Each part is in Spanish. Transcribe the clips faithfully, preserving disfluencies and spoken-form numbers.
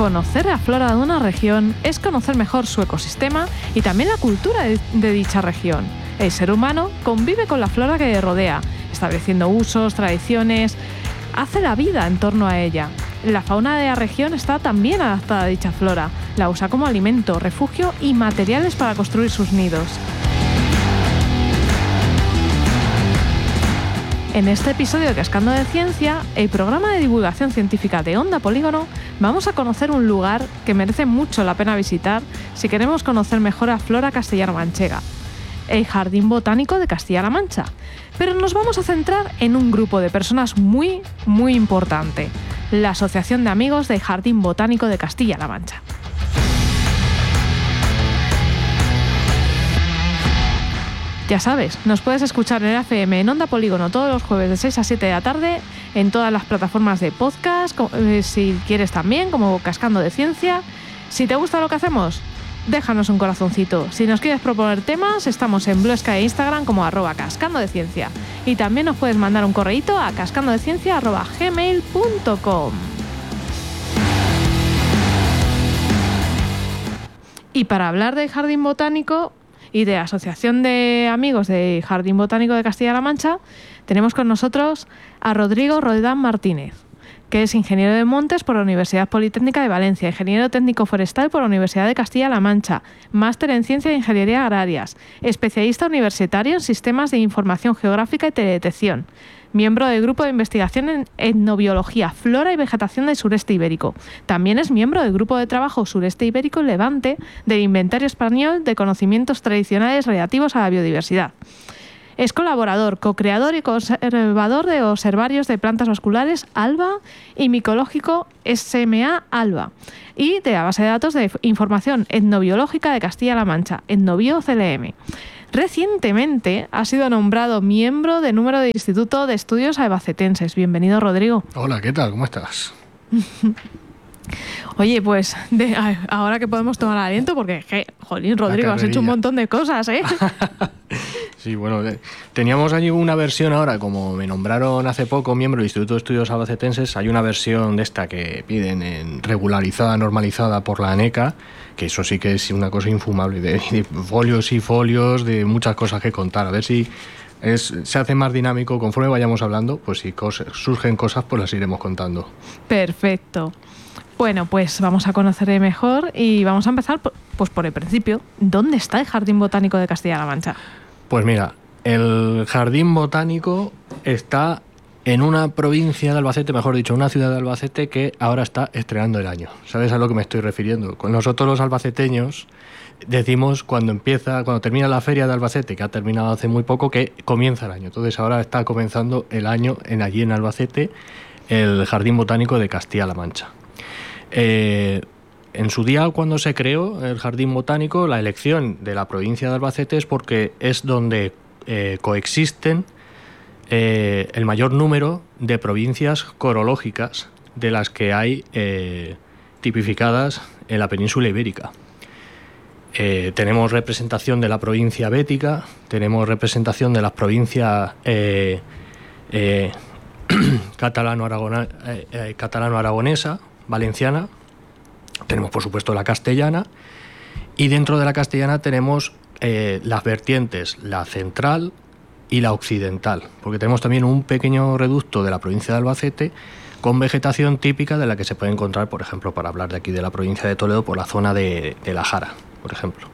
Conocer la flora de una región es conocer mejor su ecosistema y también la cultura de, de dicha región. El ser humano convive con la flora que le rodea, estableciendo usos, tradiciones, hace la vida en torno a ella. La fauna de la región está también adaptada a dicha flora, la usa como alimento, refugio y materiales para construir sus nidos. En este episodio de Cascando de Ciencia, el programa de divulgación científica de Onda Polígono, vamos a conocer un lugar que merece mucho la pena visitar si queremos conocer mejor a flora castellano-manchega, el Jardín Botánico de Castilla-La Mancha. Pero nos vamos a centrar en un grupo de personas muy, muy importante, la Asociación de Amigos del Jardín Botánico de Castilla-La Mancha. Ya sabes, nos puedes escuchar en el F M en Onda Polígono todos los jueves de seis a siete de la tarde, en todas las plataformas de podcast, si quieres también, como Cascando de Ciencia. Si te gusta lo que hacemos, déjanos un corazoncito. Si nos quieres proponer temas, estamos en Blue Sky e Instagram como arroba cascando de ciencia. Y también nos puedes mandar un correíto a cascandodeciencia arroba gmail punto com. Y para hablar del Jardín Botánico y de la Asociación de Amigos del Jardín Botánico de Castilla-La Mancha, tenemos con nosotros a Rodrigo Roldán Martínez, que es ingeniero de montes por la Universidad Politécnica de Valencia, ingeniero técnico forestal por la Universidad de Castilla-La Mancha, máster en Ciencia e Ingeniería Agrarias, especialista universitario en Sistemas de Información Geográfica y Teledetección, miembro del Grupo de Investigación en Etnobiología, Flora y Vegetación del Sureste Ibérico. También es miembro del Grupo de Trabajo Sureste Ibérico Levante del Inventario Español de Conocimientos Tradicionales Relativos a la Biodiversidad. Es colaborador, co-creador y conservador de observarios de plantas vasculares ALBA y micológico S M A ALBA y de la base de datos de información etnobiológica de Castilla-La Mancha, Etnobio C L M. Recientemente ha sido nombrado miembro del número del Instituto de Estudios Albacetenses. Bienvenido, Rodrigo. Hola, ¿qué tal? ¿Cómo estás? Oye, pues de, ahora que podemos tomar aliento, porque, je, jolín, Rodrigo, has hecho un montón de cosas, ¿eh? Sí, bueno, teníamos allí una versión ahora, como me nombraron hace poco miembro del Instituto de Estudios Albacetenses, hay una versión de esta que piden en regularizada, normalizada por la ANECA, que eso sí que es una cosa infumable, de, de folios y folios, de muchas cosas que contar. A ver si es, se hace más dinámico conforme vayamos hablando, pues si cosas, surgen cosas, pues las iremos contando. Perfecto. Bueno, pues vamos a conocerle mejor y vamos a empezar por, pues por el principio. ¿Dónde está el Jardín Botánico de Castilla-La Mancha? Pues mira, el Jardín Botánico está en una provincia de Albacete, mejor dicho, una ciudad de Albacete que ahora está estrenando el año. ¿Sabes a lo que me estoy refiriendo? Con nosotros los albaceteños decimos cuando empieza, cuando termina la feria de Albacete, que ha terminado hace muy poco, que comienza el año. Entonces ahora está comenzando el año en allí en Albacete, el Jardín Botánico de Castilla-La Mancha. Eh, en su día, cuando se creó el Jardín Botánico, la elección de la provincia de Albacete es porque es donde eh, coexisten eh, el mayor número de provincias corológicas de las que hay eh, tipificadas en la península ibérica. Eh, tenemos representación de la provincia bética, tenemos representación de las provincias eh, eh, catalano-aragona, eh, eh, catalano-aragonesa, valenciana, tenemos por supuesto la castellana y dentro de la castellana tenemos eh, las vertientes, la central y la occidental, porque tenemos también un pequeño reducto de la provincia de Albacete con vegetación típica de la que se puede encontrar, por ejemplo, para hablar de aquí de la provincia de Toledo, por la zona de, de la Jara, por ejemplo.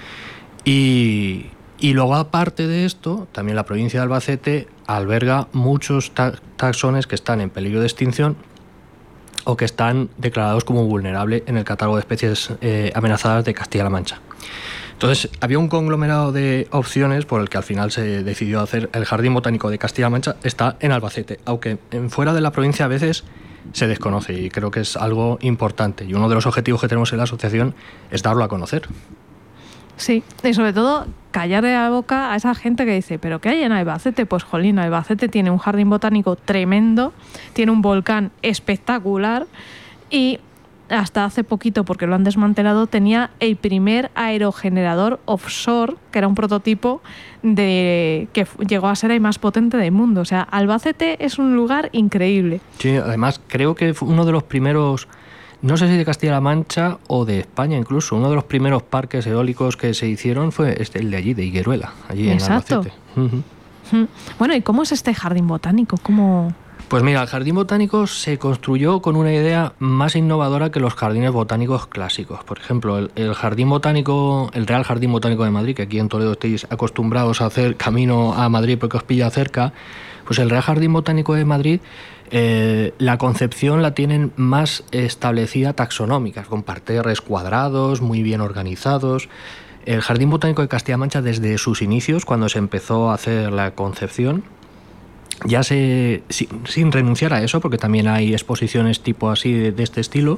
Y, y luego, aparte de esto, también la provincia de Albacete alberga muchos ta- taxones que están en peligro de extinción o que están declarados como vulnerables en el catálogo de especies eh, amenazadas de Castilla-La Mancha. Entonces, había un conglomerado de opciones por el que al final se decidió hacer el Jardín Botánico de Castilla-La Mancha. Está en Albacete, aunque en fuera de la provincia a veces se desconoce y creo que es algo importante. Y uno de los objetivos que tenemos en la asociación es darlo a conocer. Sí, y sobre todo callarle la boca a esa gente que dice, ¿pero qué hay en Albacete? Pues jolín, Albacete tiene un jardín botánico tremendo, tiene un volcán espectacular y hasta hace poquito, porque lo han desmantelado, tenía el primer aerogenerador offshore, que era un prototipo de que llegó a ser el más potente del mundo. O sea, Albacete es un lugar increíble. Sí, además creo que fue uno de los primeros no sé si de Castilla-La Mancha o de España incluso. Uno de los primeros parques eólicos que se hicieron fue este, el de allí, de Higueruela, allí Exacto. en Albacete. Uh-huh. Bueno, ¿y cómo es este jardín botánico? ¿Cómo...? Pues mira, el jardín botánico se construyó con una idea más innovadora que los jardines botánicos clásicos. Por ejemplo, el, el jardín botánico, el Real Jardín Botánico de Madrid, que aquí en Toledo estáis acostumbrados a hacer camino a Madrid porque os pilla cerca, pues el Real Jardín Botánico de Madrid, eh, la concepción la tienen más establecida taxonómica, con parterres cuadrados, muy bien organizados. El Jardín Botánico de Castilla-La Mancha, desde sus inicios, cuando se empezó a hacer la concepción, ya se, sin, sin renunciar a eso, porque también hay exposiciones tipo así de, de este estilo,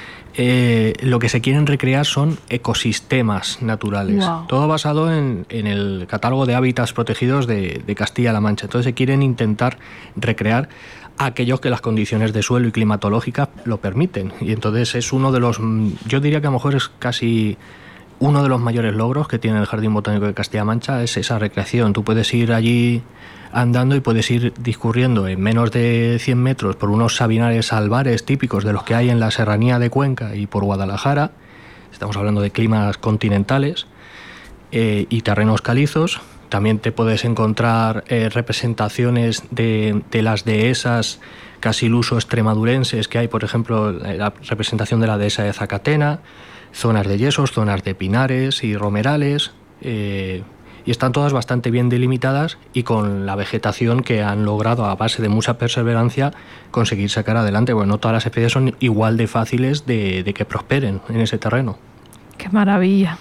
eh, lo que se quieren recrear son ecosistemas naturales. Wow. Todo basado en, en el catálogo de hábitats protegidos de, de Castilla-La Mancha. Entonces se quieren intentar recrear aquellos que las condiciones de suelo y climatológicas lo permiten. Y entonces es uno de los, yo diría que a lo mejor es casi uno de los mayores logros que tiene el Jardín Botánico de Castilla-La Mancha, es esa recreación. Tú puedes ir allí andando y puedes ir discurriendo en menos de cien metros por unos sabinares albares típicos de los que hay en la serranía de Cuenca y por Guadalajara. Estamos hablando de climas continentales eh, y terrenos calizos. También te puedes encontrar eh, representaciones de, de las dehesas casi al uso extremadurenses que hay, por ejemplo, la representación de la dehesa de Zacatena, zonas de yesos, zonas de pinares y romerales, eh, y están todas bastante bien delimitadas y con la vegetación que han logrado a base de mucha perseverancia conseguir sacar adelante. Bueno, no todas las especies son igual de fáciles de, de que prosperen en ese terreno. ¡Qué maravilla!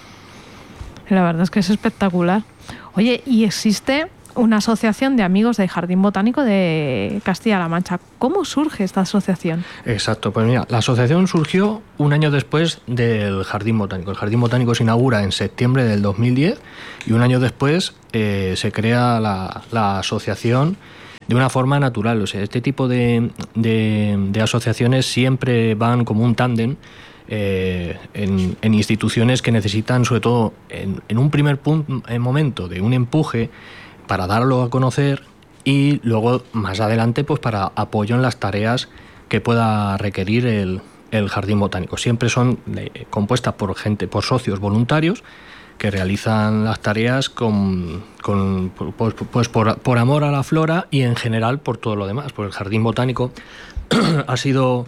La verdad es que es espectacular. Oye, ¿y existe una asociación de amigos del Jardín Botánico de Castilla-La Mancha? ¿Cómo surge esta asociación? Exacto, pues mira, la asociación surgió un año después del Jardín Botánico. El Jardín Botánico se inaugura en septiembre del dos mil diez y un año después eh, se crea la, la asociación de una forma natural. O sea, este tipo de, de, de asociaciones siempre van como un tándem eh, en, en instituciones que necesitan, sobre todo en, en un primer punto, en momento de un empuje para darlo a conocer y luego más adelante pues para apoyo en las tareas que pueda requerir el, el Jardín Botánico. Siempre son eh, compuestas por gente, por socios voluntarios que realizan las tareas con, con pues, pues por, por amor a la flora y en general por todo lo demás. Pues el Jardín Botánico ha sido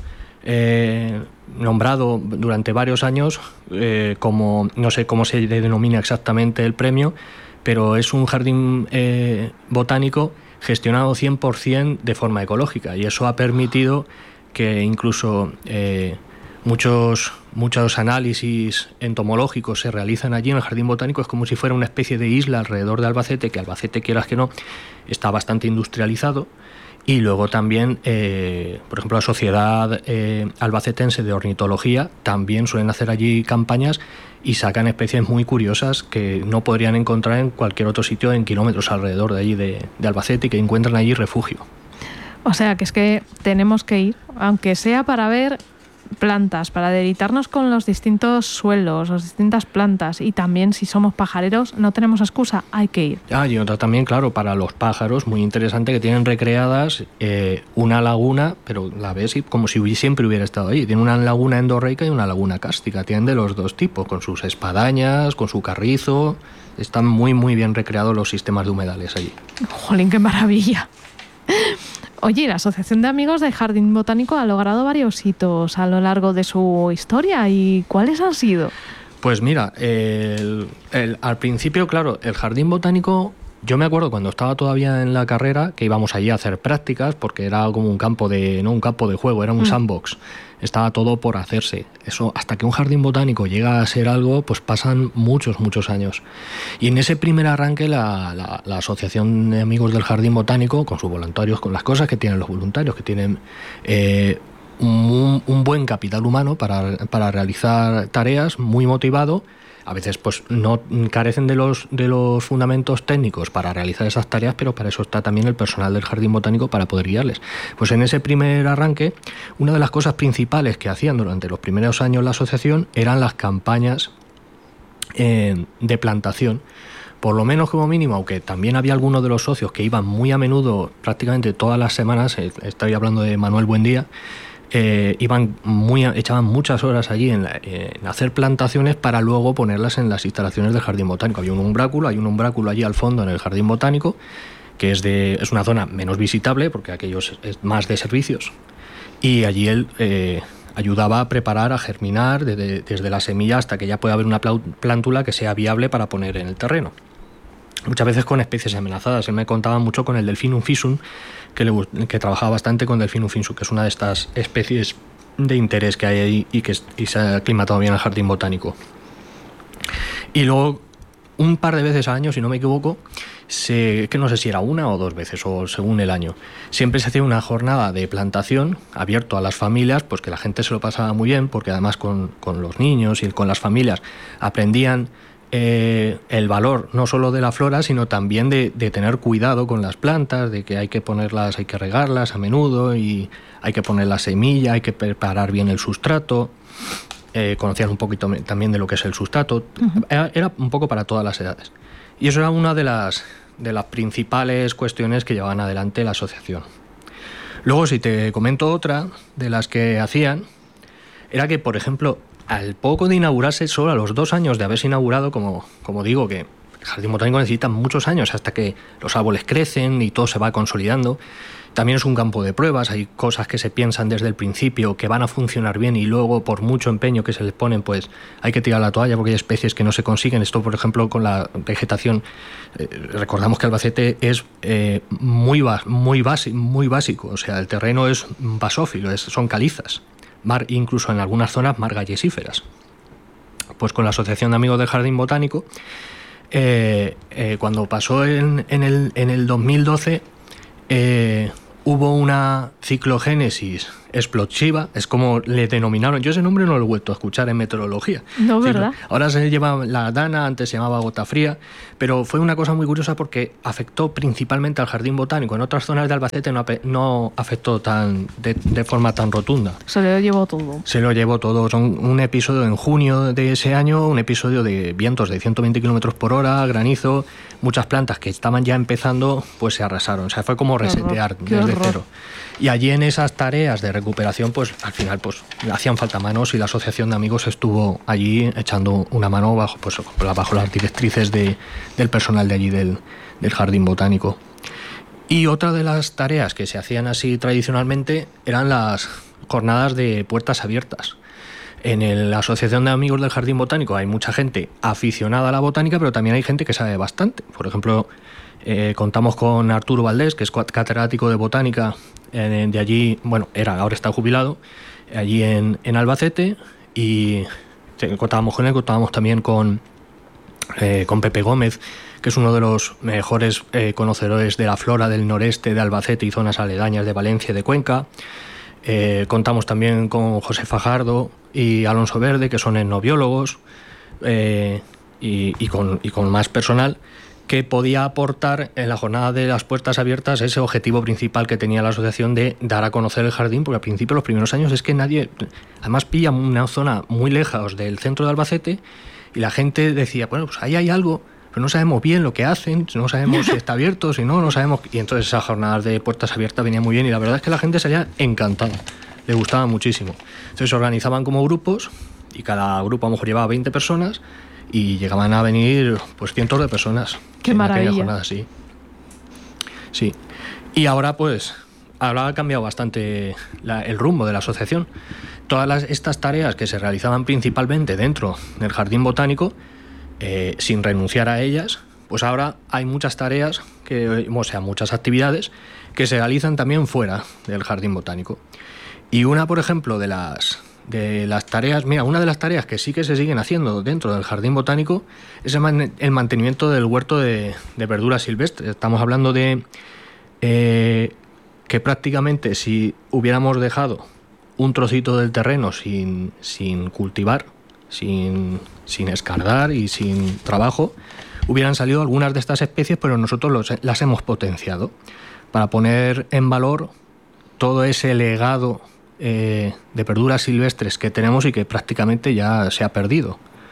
eh, nombrado durante varios años eh, como, no sé cómo se denomina exactamente el premio, pero es un jardín eh, botánico gestionado cien por ciento de forma ecológica y eso ha permitido que incluso eh, muchos, muchos análisis entomológicos se realizan allí en el Jardín Botánico. Es como si fuera una especie de isla alrededor de Albacete, que Albacete, quieras que no, está bastante industrializado. Y luego también, eh, por ejemplo, la Sociedad eh, Albacetense de Ornitología también suelen hacer allí campañas y sacan especies muy curiosas que no podrían encontrar en cualquier otro sitio en kilómetros alrededor de allí de, de Albacete y que encuentran allí refugio. O sea, que es que tenemos que ir, aunque sea para ver plantas, para deleitarnos con los distintos suelos, las distintas plantas, y también si somos pajareros no tenemos excusa, hay que ir. Ah, y otra también, claro, para los pájaros, muy interesante, que tienen recreadas eh, una laguna, pero la ves como si siempre hubiera estado ahí. Tiene una laguna endorreica y una laguna cárstica, tienen de los dos tipos, con sus espadañas, con su carrizo. Están muy muy bien recreados los sistemas de humedales allí. ¡Jolín, qué maravilla! Oye, la Asociación de Amigos del Jardín Botánico ha logrado varios hitos a lo largo de su historia. ¿Y cuáles han sido? Pues mira, el, el, al principio, claro, el Jardín Botánico, yo me acuerdo cuando estaba todavía en la carrera que íbamos allí a hacer prácticas porque era como un campo de, no un campo de juego, era un mm. sandbox. Estaba todo por hacerse. Eso, hasta que un jardín botánico llega a ser algo, pues pasan muchos, muchos años. Y en ese primer arranque, la, la, la Asociación de Amigos del Jardín Botánico, con sus voluntarios, con las cosas que tienen los voluntarios, que tienen eh, un, un buen capital humano para, para realizar tareas, muy motivado. A veces pues no carecen de los, de los fundamentos técnicos para realizar esas tareas, pero para eso está también el personal del Jardín Botánico para poder guiarles. Pues en ese primer arranque, una de las cosas principales que hacían durante los primeros años la asociación eran las campañas eh, de plantación. Por lo menos como mínimo, aunque también había algunos de los socios que iban muy a menudo, prácticamente todas las semanas, estoy hablando de Manuel Buendía, eh, iban muy, echaban muchas horas allí en, la, en hacer plantaciones para luego ponerlas en las instalaciones del Jardín Botánico. Había un umbráculo, hay un umbráculo allí al fondo en el Jardín Botánico, que es, de, es una zona menos visitable, porque aquello es, es más de servicios, y allí él eh, ayudaba a preparar, a germinar, de, de, desde la semilla hasta que ya pueda haber una plántula que sea viable para poner en el terreno. Muchas veces con especies amenazadas. Él me contaba mucho con el Delphinum fisum, que, le, que trabajaba bastante con Delphinum fisum, que es una de estas especies de interés que hay ahí y que y se ha aclimatado bien al Jardín Botánico. Y luego, un par de veces al año, si no me equivoco, se, que no sé si era una o dos veces, o según el año, siempre se hacía una jornada de plantación abierto a las familias, pues que la gente se lo pasaba muy bien, porque además con, con los niños y con las familias aprendían eh, el valor no solo de la flora, sino también de, de tener cuidado con las plantas, de que hay que ponerlas, hay que regarlas a menudo, y hay que poner la semilla, hay que preparar bien el sustrato. Eh, conocían un poquito también de lo que es el sustrato. Uh-huh. Era, era un poco para todas las edades. Y eso era una de las, de las principales cuestiones que llevaban adelante la asociación. Luego, si te comento otra de las que hacían, era que, por ejemplo, al poco de inaugurarse, solo a los dos años de haberse inaugurado, como, como digo, que el Jardín Botánico necesita muchos años hasta que los árboles crecen y todo se va consolidando. También es un campo de pruebas, hay cosas que se piensan desde el principio que van a funcionar bien y luego por mucho empeño que se les ponen, pues hay que tirar la toalla porque hay especies que no se consiguen. Esto, por ejemplo, con la vegetación, eh, recordamos que Albacete es eh, muy, muy, basi, muy básico, o sea, el terreno es basófilo, es, son calizas, mar, incluso en algunas zonas margallesíferas. Pues con la Asociación de Amigos del Jardín Botánico, eh, eh, cuando pasó en, en, el, en el dos mil doce, Eh, hubo una ciclogénesis explosiva, es como le denominaron. Yo ese nombre no lo he vuelto a escuchar en meteorología. No, ¿verdad? Ahora se lleva la dana, antes se llamaba gota fría, pero fue una cosa muy curiosa porque afectó principalmente al Jardín Botánico. En otras zonas de Albacete no, no afectó tan de, de forma tan rotunda. Se lo llevó todo. Se lo llevó todo. Son un episodio en junio de ese año, un episodio de vientos de ciento veinte kilómetros por hora, granizo, muchas plantas que estaban ya empezando, pues se arrasaron. O sea, fue como resetear desde cero. Y allí en esas tareas de recuperación, pues al final pues hacían falta manos y la Asociación de Amigos estuvo allí echando una mano bajo, pues, bajo las directrices de, del personal de allí del, del Jardín Botánico. Y otra de las tareas que se hacían así tradicionalmente eran las jornadas de puertas abiertas. En el, la Asociación de Amigos del Jardín Botánico hay mucha gente aficionada a la botánica, pero también hay gente que sabe bastante. Por ejemplo, eh, contamos con Arturo Valdés, que es catedrático de botánica eh, de allí, bueno, era, ahora está jubilado, allí en, en Albacete, y contábamos con él, contábamos también con, eh, con Pepe Gómez, que es uno de los mejores eh, conocedores de la flora del noreste de Albacete y zonas aledañas de Valencia y de Cuenca. Eh, contamos también con José Fajardo y Alonso Verde, que son etnobiólogos, eh, y, y, con, y con más personal que podía aportar en la jornada de las puertas abiertas ese objetivo principal que tenía la asociación de dar a conocer el jardín, porque al principio, los primeros años, es que nadie, además pilla una zona muy lejos del centro de Albacete, y la gente decía, bueno, pues ahí hay algo, pero no sabemos bien lo que hacen, no sabemos si está abierto, si no, no sabemos. Y entonces esas jornadas de puertas abiertas venían muy bien, y la verdad es que la gente salía encantada, le gustaba muchísimo. Entonces se organizaban como grupos, y cada grupo a lo mejor llevaba veinte personas, y llegaban a venir pues cientos de personas. ¡Qué maravilla! Jornada, sí. Sí. Y ahora pues, ahora ha cambiado bastante la, el rumbo de la asociación. Todas las, estas tareas que se realizaban principalmente dentro del Jardín Botánico, Eh, sin renunciar a ellas, pues ahora hay muchas tareas, que, o sea, muchas actividades que se realizan también fuera del Jardín Botánico. Y una, por ejemplo, de las, de las tareas, mira, una de las tareas que sí que se siguen haciendo dentro del Jardín Botánico es el, man, el mantenimiento del huerto de, de verduras silvestres. Estamos hablando de eh, que prácticamente si hubiéramos dejado un trocito del terreno sin, sin cultivar, sin, sin escardar y sin trabajo, hubieran salido algunas de estas especies, pero nosotros los, las hemos potenciado para poner en valor todo ese legado eh, de verduras silvestres que tenemos y que prácticamente ya se ha perdido.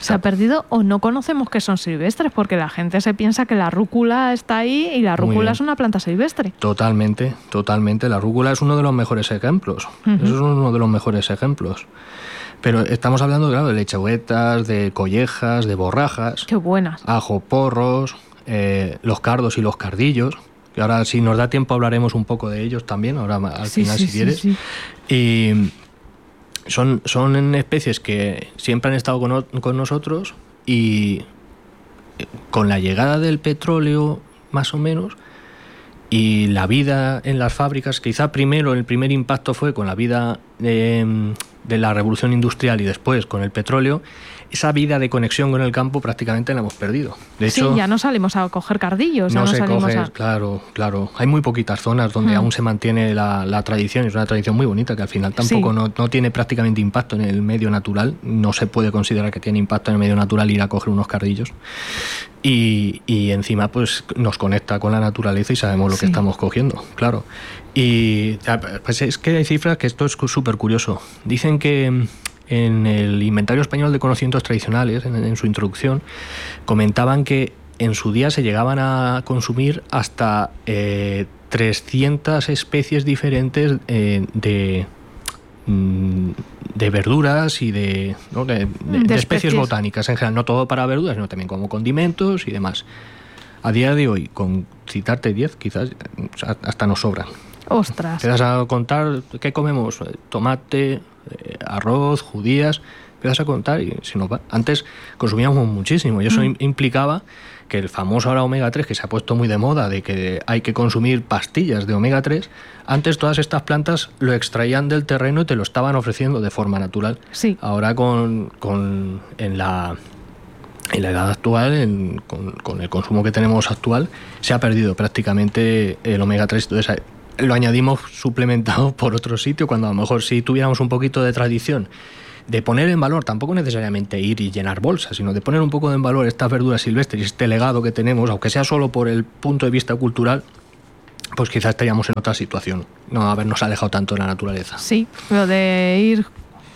Se ha perdido o no conocemos que son silvestres, porque la gente se piensa que la rúcula está ahí y la rúcula es una planta silvestre. Totalmente, totalmente. La rúcula es uno de los mejores ejemplos. Uh-huh. Eso es uno de los mejores ejemplos. Pero estamos hablando, claro, de lechuguetas, de collejas, de borrajas. ¡Qué buenas! Ajo porros, eh, los cardos y los cardillos. Que ahora, si nos da tiempo, hablaremos un poco de ellos también, ahora al sí, final, sí, si quieres. Sí, sí. Y son, son especies que siempre han estado con, con nosotros y con la llegada del petróleo, más o menos, y la vida en las fábricas, quizá primero el primer impacto fue con la vida de, de la revolución industrial y después con el petróleo. Esa vida de conexión con el campo prácticamente la hemos perdido. De hecho, sí, ya no salimos a coger cardillos. No, ya no se salimos coge, a... claro, claro. Hay muy poquitas zonas donde mm. aún se mantiene la, la tradición. Es una tradición muy bonita que al final tampoco sí. no, no tiene prácticamente impacto en el medio natural. No se puede considerar que tiene impacto en el medio natural ir a coger unos cardillos. Y, y encima pues nos conecta con la naturaleza y sabemos lo sí. que estamos cogiendo, claro. Y pues es que hay cifras que esto es súper curioso. Dicen que en el Inventario Español de Conocimientos Tradicionales, en, en su introducción, comentaban que en su día se llegaban a consumir hasta eh, trescientas especies diferentes eh, de, de verduras y de, ¿no? de, de, de, de especies, especies botánicas en general, no todo para verduras, sino también como condimentos y demás. A día de hoy, con citarte diez, quizás hasta nos sobran. ¡Ostras! Te das a contar qué comemos, tomate, eh, arroz, judías, empiezas a contar y si no, antes consumíamos muchísimo y eso mm. implicaba que el famoso ahora omega tres, que se ha puesto muy de moda, de que hay que consumir pastillas de omega tres, antes todas estas plantas lo extraían del terreno y te lo estaban ofreciendo de forma natural. Sí. Ahora con, con en la en la edad actual, en, con, con el consumo que tenemos actual, se ha perdido prácticamente el omega tres. Entonces lo añadimos suplementado por otro sitio, cuando a lo mejor si tuviéramos un poquito de tradición de poner en valor, tampoco necesariamente ir y llenar bolsas, sino de poner un poco en valor estas verduras silvestres y este legado que tenemos, aunque sea solo por el punto de vista cultural, pues quizás estaríamos en otra situación, no habernos alejado tanto de la naturaleza. Sí, pero de ir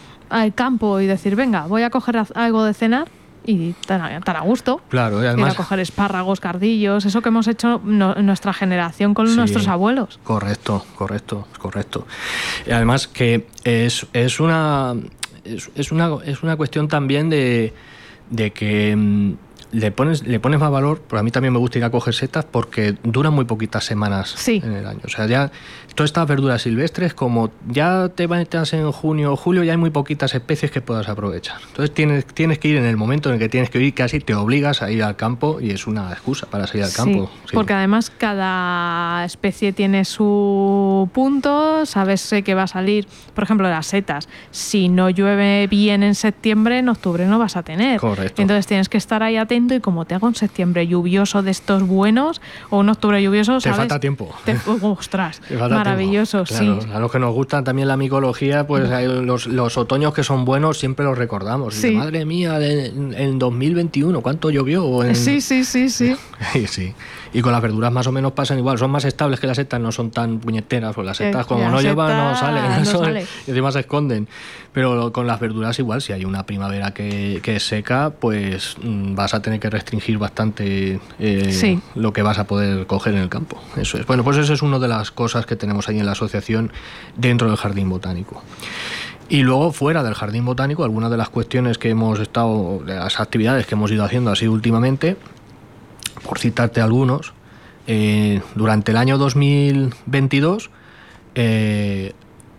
al campo y decir, venga, voy a coger algo de cenar y tan a, tan a gusto. Claro, y además, ir a coger espárragos, cardillos, eso que hemos hecho no, nuestra generación con sí, nuestros abuelos. Correcto, correcto, correcto. Y además que es, es una es, es una es una cuestión también de, de que mmm, le pones le pones más valor, pero a mí también me gusta ir a coger setas porque duran muy poquitas semanas sí. en el año. O sea, ya todas estas verduras silvestres, como ya te metas en junio o julio, ya hay muy poquitas especies que puedas aprovechar. Entonces tienes, tienes que ir en el momento en el que tienes que ir, casi te obligas a ir al campo y es una excusa para salir al sí, campo. Sí, porque además cada especie tiene su punto, sabes que va a salir, por ejemplo, las setas. Si no llueve bien en septiembre, en octubre no vas a tener. Correcto. Entonces tienes que estar ahí atento y como te haga un septiembre lluvioso de estos buenos o un octubre lluvioso, ¿sabes? Te falta tiempo. Te, ostras, te falta maravilloso, claro, sí. A los que nos gustan también la micología, pues hay los, los otoños que son buenos siempre los recordamos. Sí. Y de, madre mía, de, en, en dos mil veintiuno, ¿cuánto llovió? En... Sí, sí, sí, sí. sí. Y con las verduras más o menos pasan igual. Son más estables que las setas, no son tan puñeteras. Pues las setas, como no llevan, no salen. No son, sale. Y encima se esconden. Pero con las verduras igual, si hay una primavera que, que es seca, pues mmm, vas a tener que restringir bastante eh, sí. lo que vas a poder coger en el campo. Eso es. Bueno, pues eso es una de las cosas que tenemos ahí en la asociación dentro del Jardín Botánico. Y luego, fuera del Jardín Botánico, algunas de las cuestiones que hemos estado, de las actividades que hemos ido haciendo así últimamente, por citarte algunos, eh, durante el año dos mil veintidós eh,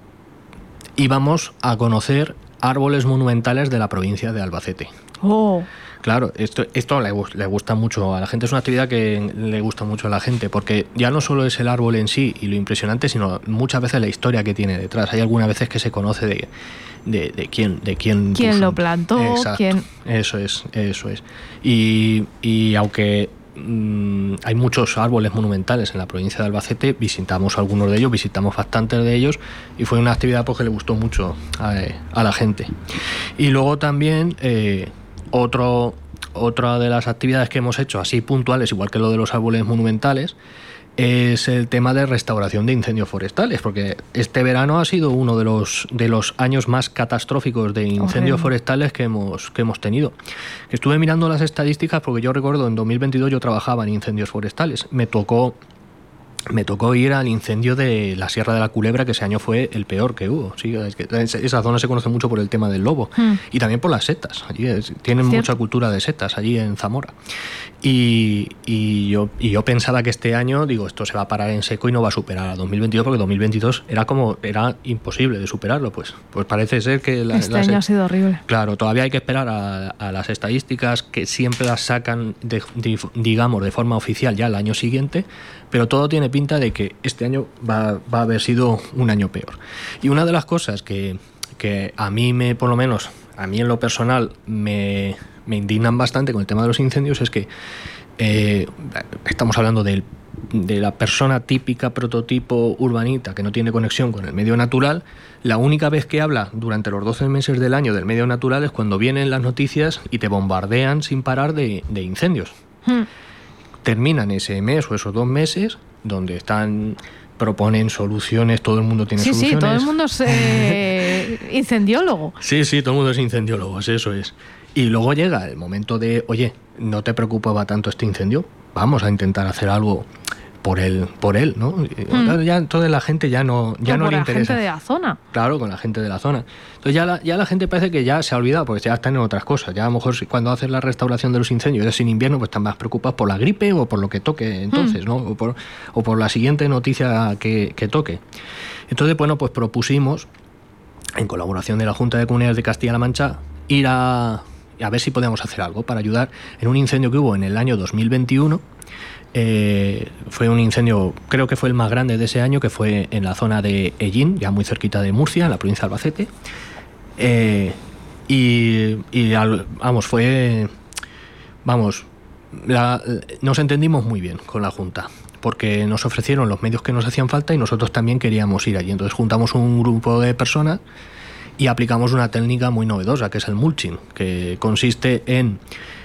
íbamos a conocer árboles monumentales de la provincia de Albacete. Oh. Claro, esto, esto le, le gusta mucho a la gente, es una actividad que le gusta mucho a la gente, porque ya no solo es el árbol en sí y lo impresionante, sino muchas veces la historia que tiene detrás. Hay algunas veces que se conoce de, de, de quién de quién, ¿Quién puso. lo plantó? Exacto, ¿quién? Eso es, eso es. Y, y aunque mmm, hay muchos árboles monumentales en la provincia de Albacete, visitamos algunos de ellos, visitamos bastantes de ellos, y fue una actividad pues, que le gustó mucho a, a la gente. Y luego también... Eh, Otro, otra de las actividades que hemos hecho así puntuales, igual que lo de los árboles monumentales, es el tema de restauración de incendios forestales, porque este verano ha sido uno de los, de los años más catastróficos de incendios Horrible. forestales que hemos, que hemos tenido. Estuve mirando las estadísticas porque yo recuerdo en dos mil veintidós yo trabajaba en incendios forestales. Me tocó... Me tocó ir al incendio de la Sierra de la Culebra, que ese año fue el peor que hubo. Sí, es que esa zona se conoce mucho por el tema del lobo Mm. y también por las setas. Allí es- tienen Cierto. mucha cultura de setas, allí en Zamora. Y, y yo, y yo pensaba que este año, digo, esto se va a parar en seco y no va a superar a dos mil veintidós, porque dos mil veintidós era como era imposible de superarlo. Pues, pues parece ser que... La, Este las- año ha sido horrible. Claro, todavía hay que esperar a, a las estadísticas que siempre las sacan, de- de- digamos, de forma oficial ya el año siguiente, pero todo tiene pinta de que este año va, va a haber sido un año peor. Y una de las cosas que, que a mí, me, por lo menos, a mí en lo personal, me, me indignan bastante con el tema de los incendios es que eh, estamos hablando del de la persona típica, prototipo urbanita que no tiene conexión con el medio natural. La única vez que habla durante los doce meses del año del medio natural es cuando vienen las noticias y te bombardean sin parar de, de incendios. Mm. Terminan ese mes o esos dos meses donde están, proponen soluciones, todo el mundo tiene Sí, sí, soluciones. todo el mundo es eh, incendiólogo. Sí, sí, todo el mundo es incendiólogo, eso es. Y luego llega el momento de, oye, ¿no te preocupaba tanto este incendio? Vamos a intentar hacer algo por él, por él, ¿no? Mm. Ya toda la gente ya no, ya O no por le la interesa. gente de la zona. Claro, con la gente de la zona. Entonces ya la, ya la gente parece que ya se ha olvidado, porque ya están en otras cosas. Ya a lo mejor si- cuando haces la restauración de los incendios, es en invierno, pues están más preocupados por la gripe o por lo que toque entonces, ¿no? O por, o por la siguiente noticia que, que toque. Entonces, bueno, pues propusimos, en colaboración de la Junta de Comunidades de Castilla-La Mancha, ir a, a ver si podíamos hacer algo para ayudar en un incendio que hubo en el año dos mil veintiuno. Eh, fue un incendio, creo que fue el más grande de ese año, que fue en la zona de Ellín, ya muy cerquita de Murcia, en la provincia de Albacete. Eh, y, y al- vamos, fue, vamos, la- nos entendimos muy bien con la Junta, porque nos ofrecieron los medios que nos hacían falta y nosotros también queríamos ir allí. Entonces juntamos un grupo de personas y aplicamos una técnica muy novedosa, que es el mulching, que consiste en...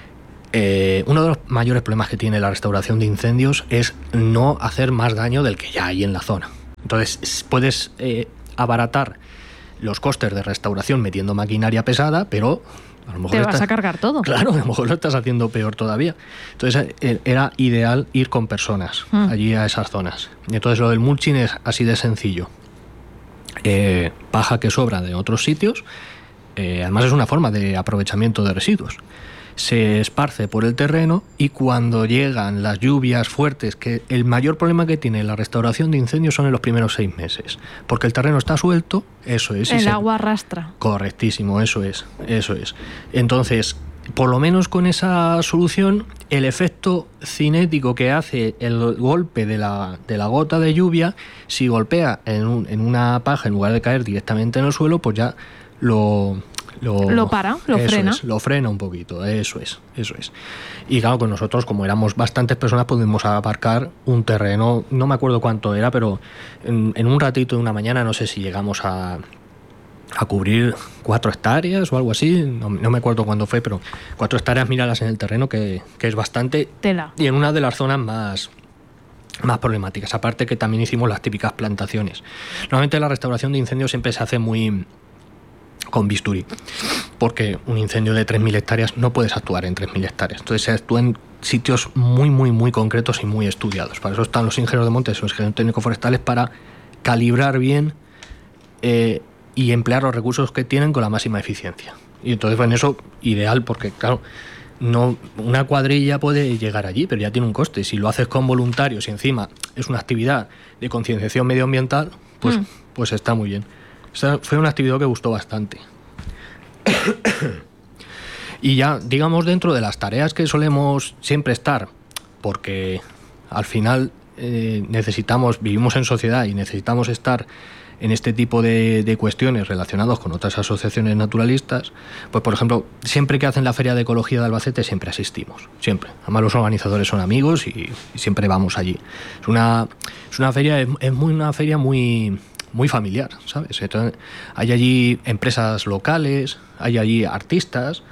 Eh, uno de los mayores problemas que tiene la restauración de incendios es no hacer más daño del que ya hay en la zona. Entonces s- puedes eh, abaratar los costes de restauración metiendo maquinaria pesada, pero a lo mejor Te vas estás- a cargar todo. Claro, a lo mejor lo estás haciendo peor todavía. Entonces eh, era ideal ir con personas Mm. allí a esas zonas. Y entonces lo del mulching es así de sencillo. Eh, paja que sobra de otros sitios, eh, además es una forma de aprovechamiento de residuos. Se esparce por el terreno y cuando llegan las lluvias fuertes, que el mayor problema que tiene la restauración de incendios son en los primeros seis meses, porque el terreno está suelto, eso es. y El se- agua arrastra. Correctísimo, eso es, eso es. Entonces, por lo menos con esa solución, el efecto cinético que hace el golpe de la, de la gota de lluvia, si golpea en, un- en una paja en lugar de caer directamente en el suelo, pues ya lo... Lo, Lo para, lo eso frena. es, lo frena un poquito, eso es, eso es. Y claro, con nosotros, como éramos bastantes personas, pudimos abarcar un terreno, no me acuerdo cuánto era, pero en, en un ratito de una mañana, no sé si llegamos a, a cubrir cuatro hectáreas o algo así, no, no me acuerdo cuándo fue, pero cuatro hectáreas, míralas en el terreno, que, que es bastante, Tela. y en una de las zonas más, más problemáticas. Aparte que también hicimos las típicas plantaciones. Normalmente la restauración de incendios siempre se hace muy con bisturí, porque un incendio de tres mil hectáreas no puedes actuar en tres mil hectáreas. Entonces se actúa en sitios muy, muy, muy concretos y muy estudiados. Para eso están los ingenieros de montes, los ingenieros técnicos forestales, para calibrar bien eh, y emplear los recursos que tienen con la máxima eficiencia. Y entonces, bueno, eso ideal, porque claro, no, una cuadrilla puede llegar allí, pero ya tiene un coste. Si lo haces con voluntarios y encima es una actividad de concienciación medioambiental, pues, Mm. pues está muy bien. O sea, fue una actividad que gustó bastante. Y ya, digamos, dentro de las tareas que solemos siempre estar, porque al final eh, necesitamos, vivimos en sociedad y necesitamos estar en este tipo de, de cuestiones relacionadas con otras asociaciones naturalistas, pues por ejemplo, siempre que hacen la Feria de Ecología de Albacete siempre asistimos, siempre. Además los organizadores son amigos y, y siempre vamos allí. Es una, es una feria, es, es muy, una feria muy, muy familiar, ¿sabes? Entonces, hay allí empresas locales, hay allí artistas,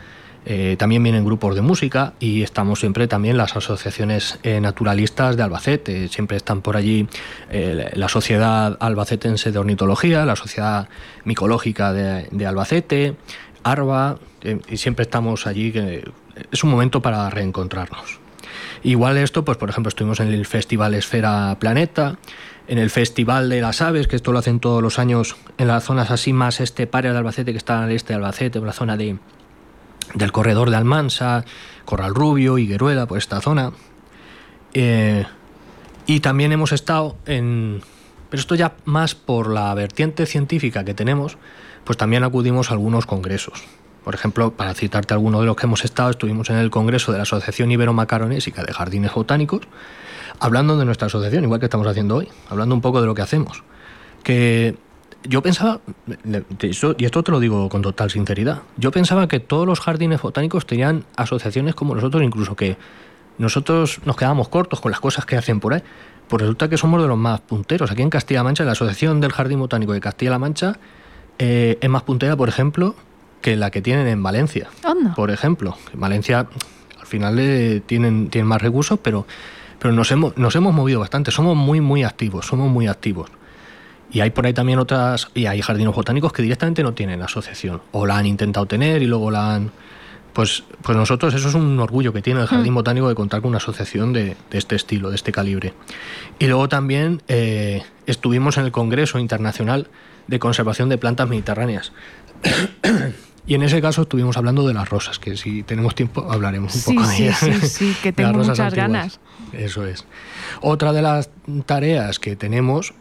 Eh, también vienen grupos de música y estamos siempre también las asociaciones eh, naturalistas de Albacete. Siempre están por allí eh, la Sociedad Albacetense de Ornitología, la Sociedad Micológica de, de Albacete, ARBA, eh, y siempre estamos allí. Que es un momento para reencontrarnos. Igual esto, pues por ejemplo, estuvimos en el Festival Esfera Planeta, en el Festival de las Aves, que esto lo hacen todos los años en las zonas así más esteparias de Albacete, que están al este de Albacete, por la zona de del corredor de Almansa, Corral Rubio, Higueruela, por esta zona. Eh, y también hemos estado en... Pero esto ya más por la vertiente científica que tenemos, pues también acudimos a algunos congresos. Por ejemplo, para citarte alguno de los que hemos estado, estuvimos en el congreso de la Asociación Ibero-Macaronésica de Jardines Botánicos, hablando de nuestra asociación, igual que estamos haciendo hoy, hablando un poco de lo que hacemos. Que... Yo pensaba, y esto te lo digo con total sinceridad, yo pensaba que todos los jardines botánicos tenían asociaciones como nosotros, incluso que nosotros nos quedábamos cortos con las cosas que hacen por ahí. Pues resulta que somos de los más punteros. Aquí en Castilla-La Mancha, la Asociación del Jardín Botánico de Castilla-La Mancha eh, es más puntera, por ejemplo, que la que tienen en Valencia. Anda. Por ejemplo, en Valencia al final eh, tienen, tienen más recursos, pero, pero nos, hemos, nos hemos movido bastante. Somos muy, muy activos, somos muy activos. Y hay por ahí también otras, y hay jardines botánicos que directamente no tienen asociación, o la han intentado tener y luego la han... Pues, pues nosotros, eso es un orgullo que tiene el Jardín Botánico de contar con una asociación de, de este estilo, de este calibre. Y luego también eh, estuvimos en el Congreso Internacional de Conservación de Plantas Mediterráneas. Y en ese caso estuvimos hablando de las rosas, que si tenemos tiempo hablaremos un sí, poco de sí, ellas. Sí, sí, que tengo muchas antiguas. ganas. Eso es. Otra de las tareas que tenemos...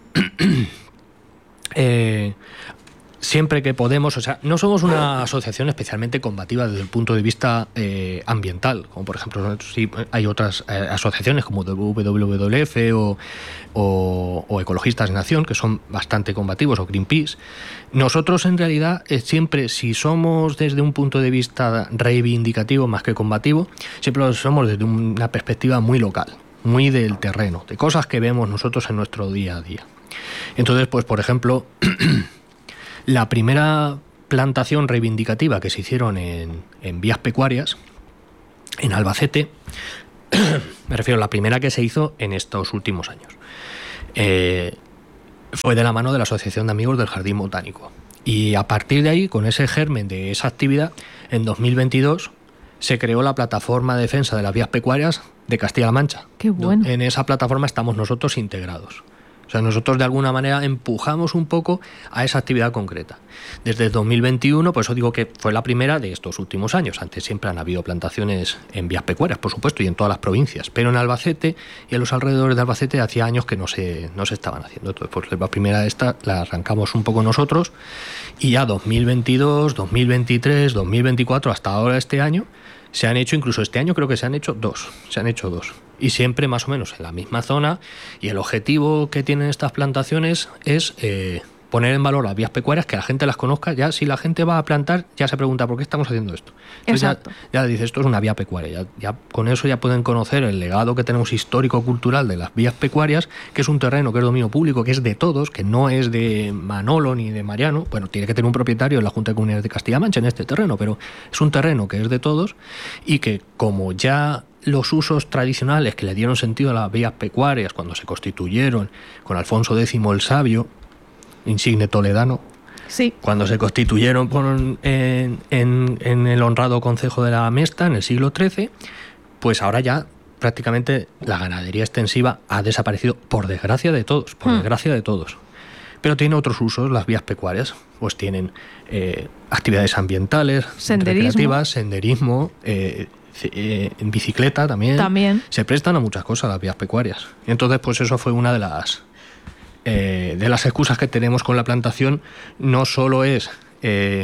Eh, siempre que podemos, o sea, no somos una asociación especialmente combativa desde el punto de vista eh, ambiental, como por ejemplo sí, hay otras eh, asociaciones como W W F o, o, o Ecologistas en Acción que son bastante combativos, o Greenpeace. Nosotros en realidad eh, siempre, si somos desde un punto de vista reivindicativo más que combativo, siempre lo somos desde una perspectiva muy local, muy del terreno, de cosas que vemos nosotros en nuestro día a día. Entonces, pues por ejemplo, la primera plantación reivindicativa que se hicieron en, en vías pecuarias, en Albacete, me refiero a la primera que se hizo en estos últimos años, eh, fue de la mano de la Asociación de Amigos del Jardín Botánico. Y a partir de ahí, con ese germen de esa actividad, en dos mil veintidós se creó la Plataforma de Defensa de las Vías Pecuarias de Castilla-La Mancha. ¡Qué bueno! En esa plataforma estamos nosotros integrados. O sea, nosotros de alguna manera empujamos un poco a esa actividad concreta. Desde dos mil veintiuno, por eso digo que fue la primera de estos últimos años. Antes siempre han habido plantaciones en vías pecuarias, por supuesto, y en todas las provincias. Pero en Albacete y en los alrededores de Albacete hacía años que no se, no se estaban haciendo. Entonces, pues la primera de estas la arrancamos un poco nosotros. Y ya dos mil veintidós, dos mil veintitrés, dos mil veinticuatro, hasta ahora este año, se han hecho, incluso este año creo que se han hecho dos. Se han hecho dos. Y siempre más o menos en la misma zona, y el objetivo que tienen estas plantaciones es eh, poner en valor las vías pecuarias, que la gente las conozca. Ya si la gente va a plantar, ya se pregunta ¿por qué estamos haciendo esto? Entonces Exacto. ya, ya dice, esto es una vía pecuaria. Ya, ya con eso ya pueden conocer el legado que tenemos histórico-cultural de las vías pecuarias, que es un terreno que es dominio público, que es de todos, que no es de Manolo ni de Mariano. Bueno, tiene que tener un propietario en la Junta de Comunidades de Castilla-La Mancha en este terreno, pero es un terreno que es de todos y que como ya los usos tradicionales que le dieron sentido a las vías pecuarias cuando se constituyeron con Alfonso Décimo el Sabio, insigne toledano, sí. cuando se constituyeron por, en, en, en el honrado concejo de la Mesta en el siglo trece, pues ahora ya prácticamente la ganadería extensiva ha desaparecido, por desgracia de todos, por hmm. desgracia de todos. Pero tiene otros usos, las vías pecuarias, pues tienen eh, actividades ambientales, senderismo. recreativas, senderismo, eh, en bicicleta también. también se prestan a muchas cosas las vías pecuarias. Entonces pues eso fue una de las eh, de las excusas que tenemos con la plantación. No solo es eh,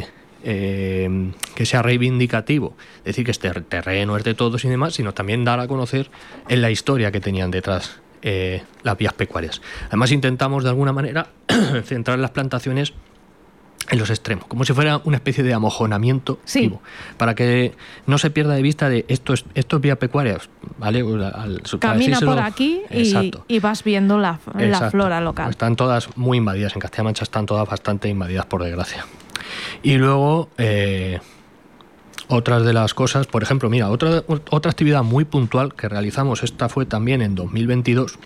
eh, que sea reivindicativo, decir que este terreno es de todos y demás, sino también dar a conocer en la historia que tenían detrás eh, las vías pecuarias. Además intentamos de alguna manera centrar las plantaciones en los extremos, como si fuera una especie de amojonamiento sí. vivo, para que no se pierda de vista de esto es, esto es vía pecuaria, ¿vale? Al, Camina por aquí y, y vas viendo la, la flora local. Están todas muy invadidas, en Castilla-La Mancha están todas bastante invadidas, por desgracia. Y luego, eh, otras de las cosas, por ejemplo, mira, otra, otra actividad muy puntual que realizamos, esta fue también en dos mil veintidós,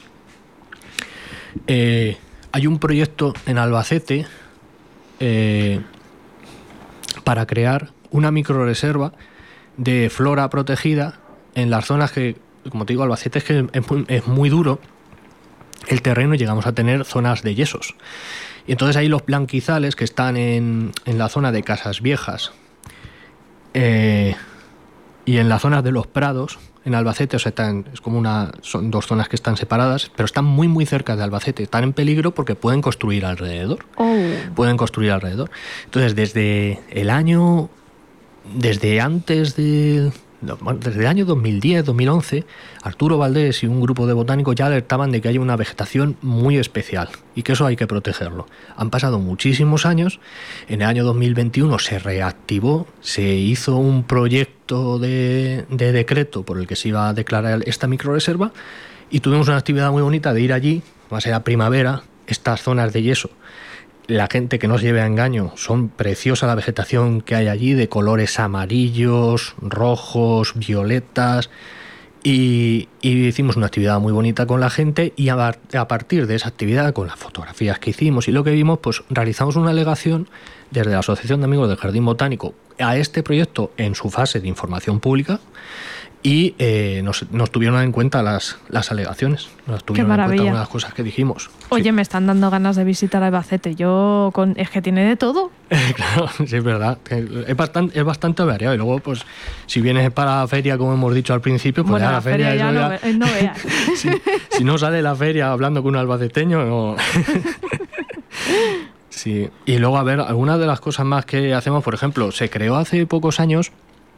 eh, hay un proyecto en Albacete eh, para crear una microreserva de flora protegida en las zonas que, como te digo, Albacete es que es muy, es muy duro el terreno y llegamos a tener zonas de yesos. Y entonces ahí los blanquizales que están en, en la zona de Casas Viejas eh, y en las zonas de los Prados, en Albacete, o sea, están, es como una, son dos zonas que están separadas, pero están muy muy cerca de Albacete, están en peligro porque pueden construir alrededor. Oh. Pueden construir alrededor. Entonces, desde el año, desde antes de... Desde el año dos mil diez, dos mil once, Arturo Valdés y un grupo de botánicos ya alertaban de que hay una vegetación muy especial y que eso hay que protegerlo. Han pasado muchísimos años, en el año dos mil veintiuno se reactivó, se hizo un proyecto de, de decreto por el que se iba a declarar esta microreserva y tuvimos una actividad muy bonita de ir allí, va a ser a primavera, estas zonas de yeso. La gente que no se lleve a engaño, son preciosa la vegetación que hay allí, de colores amarillos, rojos, violetas, y, y hicimos una actividad muy bonita con la gente y a, a partir de esa actividad, con las fotografías que hicimos y lo que vimos, pues realizamos una alegación desde la Asociación de Amigos del Jardín Botánico a este proyecto en su fase de información pública. Y eh, nos, nos tuvieron en cuenta las, las alegaciones, nos tuvieron Qué en maravilla. cuenta una de las cosas que dijimos. Oye, Sí. me están dando ganas de visitar Albacete. Yo con, es que tiene de todo. Claro, sí, es verdad. Es bastante, es bastante variado. Y luego, pues, si vienes para la feria, como hemos dicho al principio, pues Bueno, ya la la feria, feria ya eso no, ya- ve- no veas. si, si no sale la feria hablando con un albaceteño, no. Sí. Y luego, a ver, algunas de las cosas más que hacemos, por ejemplo, se creó hace pocos años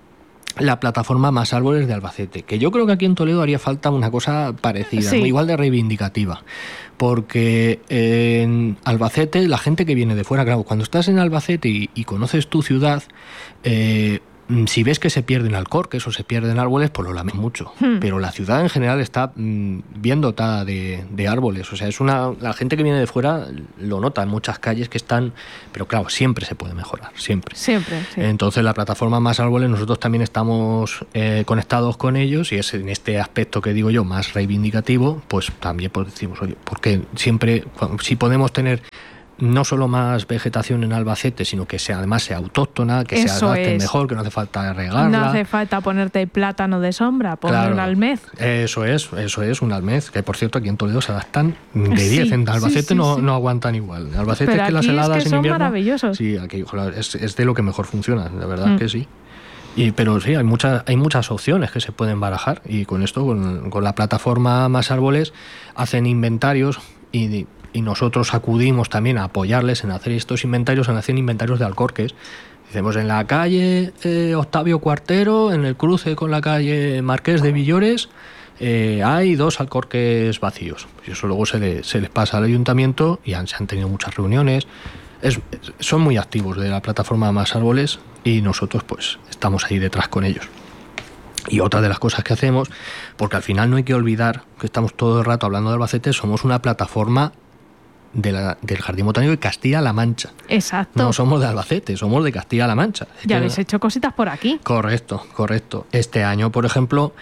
la plataforma Más Árboles de Albacete, que yo creo que aquí en Toledo haría falta una cosa parecida, Sí. ¿no? Igual de reivindicativa, porque en Albacete la gente que viene de fuera, claro, cuando estás en Albacete y, y conoces tu ciudad, eh, si ves que se pierden alcorques o se pierden árboles, pues lo lamentas mucho. Hmm. Pero la ciudad en general está mm, bien dotada de, de árboles. O sea, es una la gente que viene de fuera lo nota en muchas calles que están... Pero claro, siempre se puede mejorar, siempre. Siempre, sí. Entonces la plataforma Más Árboles, nosotros también estamos eh, conectados con ellos y es en este aspecto que digo yo, más reivindicativo, pues también pues decimos, oye, porque siempre, si podemos tener no solo más vegetación en Albacete, sino que sea, además sea autóctona, que se Eso adapte es. mejor, que no hace falta regarla. No hace falta ponerte plátano de sombra, ponle Claro. un almez. Eso es, eso es, un almez, que por cierto aquí en Toledo se adaptan de Sí, diez, en sí, Albacete sí, no, sí. no aguantan igual. En Albacete Pero es que las aquí es heladas que en son invierno... maravillosos. Sí, aquí ojalá, es, es de lo que mejor funciona, la verdad Mm. que sí. Y, pero sí, hay muchas, hay muchas opciones que se pueden barajar y con esto, con, con la plataforma Más Árboles, hacen inventarios y, y nosotros acudimos también a apoyarles en hacer estos inventarios, en hacer inventarios de alcorques. Hacemos en la calle eh, Octavio Cuartero, en el cruce con la calle Marqués de Villores, eh, hay dos alcorques vacíos. Y eso luego se, le- se les pasa al ayuntamiento y han, se han tenido muchas reuniones. Es- es- son muy activos de la plataforma Más Árboles y nosotros pues estamos ahí detrás con ellos. Y otra de las cosas que hacemos, porque al final no hay que olvidar que estamos todo el rato hablando de Albacete, somos una plataforma de la- del Jardín Botánico de Castilla-La Mancha. Exacto. No somos de Albacete, somos de Castilla-La Mancha. Es Ya que- habéis hecho cositas por aquí. Correcto, correcto. Este año, por ejemplo,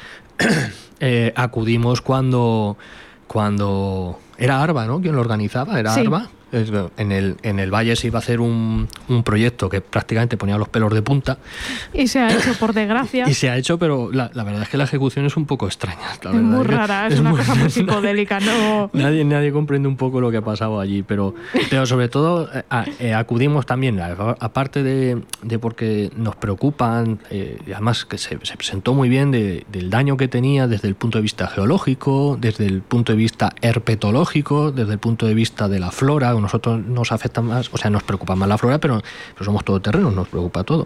eh, acudimos cuando, cuando era Arba, ¿no? Quien lo organizaba, era Sí. Arba. Es- En el, en el valle se iba a hacer un, un proyecto que prácticamente ponía los pelos de punta Y se ha hecho, por desgracia. y se ha hecho, pero la, la verdad es que la ejecución es un poco extraña. La Es verdad muy que rara, es, una muy- cosa muy psicodélica, ¿no? Nadie, nadie comprende un poco lo que ha pasado allí, pero, pero sobre todo eh, a- eh, acudimos también, a- aparte de, de porque nos preocupan, eh, y además que se, se presentó muy bien de- del daño que tenía desde el punto de vista geológico, desde el punto de vista herpetológico, desde el punto de vista de la flora. A nosotros nos afecta más, o sea, nos preocupa más la flora, pero, pero somos todoterrenos, nos preocupa todo.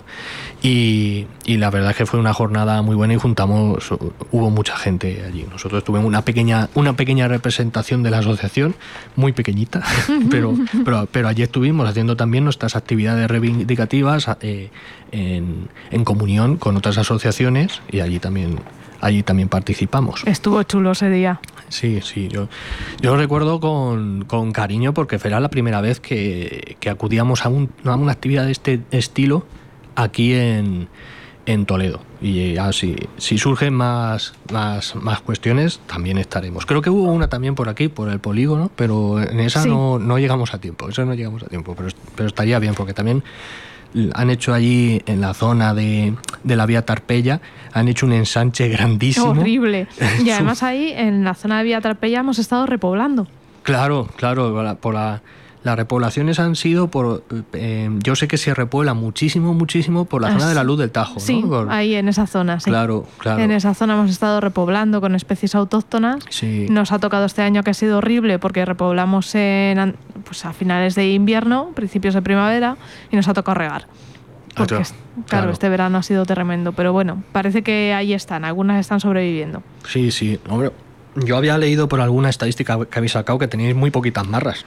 Y, y la verdad es que fue una jornada muy buena y juntamos, hubo mucha gente allí. Nosotros tuvimos una pequeña, una pequeña representación de la asociación, muy pequeñita, pero, pero, pero allí estuvimos haciendo también nuestras actividades reivindicativas eh, en, en comunión con otras asociaciones y allí también, allí también participamos. Estuvo chulo ese día. Sí, sí, yo, yo lo recuerdo con, con cariño porque era la primera vez que, que acudíamos a, un, a una actividad de este estilo aquí en, en Toledo. Y así, si surgen más, más, más cuestiones, también estaremos. Creo que hubo una también por aquí, por el polígono, pero en esa Sí. no, no llegamos a tiempo. Esa no llegamos a tiempo, pero, pero estaría bien, porque también han hecho allí en la zona de, de la vía Tarpeya, han hecho un ensanche grandísimo. Horrible. Y además ahí, en la zona de Vía Tarpeya, hemos estado repoblando. Claro, claro, por la, por la, las repoblaciones han sido por... Eh, yo sé que se repuebla muchísimo, muchísimo por la zona Ah, de la sí. Luz del Tajo, Sí, ¿no? Por- ahí en esa zona, sí. Claro, claro. En esa zona hemos estado repoblando con especies autóctonas. Sí. Nos ha tocado este año que ha sido horrible porque repoblamos en, an- pues a finales de invierno, principios de primavera, y nos ha tocado regar. Porque, Claro, es- claro, claro. este verano ha sido tremendo. Pero bueno, parece que ahí están, algunas están sobreviviendo. Sí, sí. Hombre, yo había leído por alguna estadística que habéis sacado que tenéis muy poquitas marras.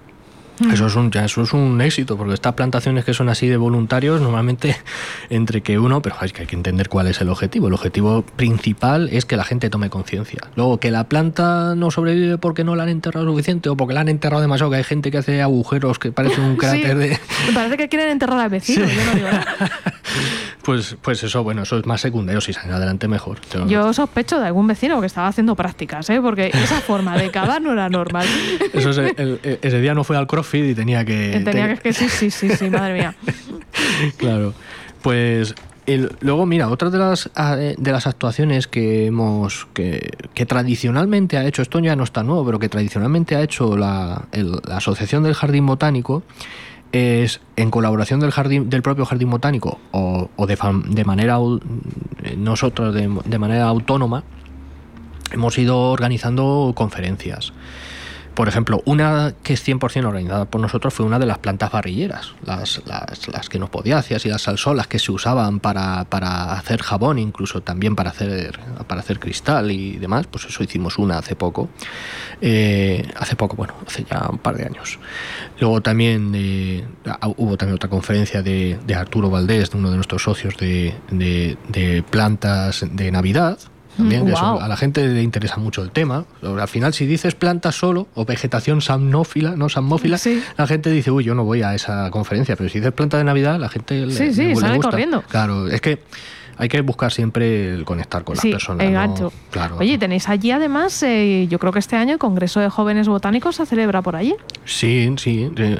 Eso es un ya eso es un éxito, porque estas plantaciones que son así de voluntarios, normalmente entre que uno, pero es que hay que entender cuál es el objetivo. El objetivo principal es que la gente tome conciencia. Luego, que la planta no sobrevive porque no la han enterrado suficiente o porque la han enterrado demasiado, que hay gente que hace agujeros que parecen un cráter Sí, de... me parece que quieren enterrar al vecino, yo no digo nada. Pues, pues eso, bueno, eso es más secundario, si salen adelante mejor. Yo- Yo sospecho de algún vecino que estaba haciendo prácticas, ¿eh? Porque esa forma de cavar no era normal. Eso es, el- el- ese día no fue al CrossFit y tenía que... Tenía te- que, que sí, sí, sí, sí, madre mía. Claro, pues el- luego mira, otra de las ah, eh, de las actuaciones que hemos que, que tradicionalmente ha hecho, esto ya no está nuevo, pero que tradicionalmente ha hecho la, el- la Asociación del Jardín Botánico, es en colaboración del jardín del propio Jardín Botánico o, o de, fam- de manera au- nosotros de, de manera autónoma, hemos ido organizando conferencias. Por ejemplo, una que es cien por ciento organizada por nosotros fue una de las plantas barrilleras, las, las, las quenopodiáceas y las salsolas que se usaban para, para hacer jabón, incluso también para hacer, para hacer cristal y demás. Pues eso hicimos una hace poco. Eh, hace poco, bueno, hace ya un par de años. Luego también eh, hubo también otra conferencia de, de Arturo Valdés, de uno de nuestros socios de, de, de plantas de Navidad. También, Mm, que eso, wow. a la gente le interesa mucho el tema. Al final, si dices plantas solo o vegetación samnófila, no samófila, Sí. la gente dice, uy, yo no voy a esa conferencia. Pero si dices planta de Navidad, la gente le, Sí, sí, le- le sale gusta. corriendo. Claro, es que hay que buscar siempre el conectar con Sí, las personas. el ¿no? gancho. Claro. Oye, tenéis allí además, eh, yo creo que este año el Congreso de Jóvenes Botánicos se celebra por allí. Sí, sí. eh,